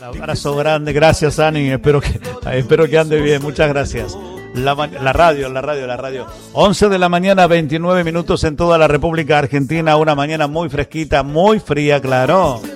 Abrazo grande, gracias Ani, espero que ande bien, muchas gracias. La radio. 11 de la mañana, 29 minutos en toda la República Argentina, una mañana muy fresquita, muy fría, claro.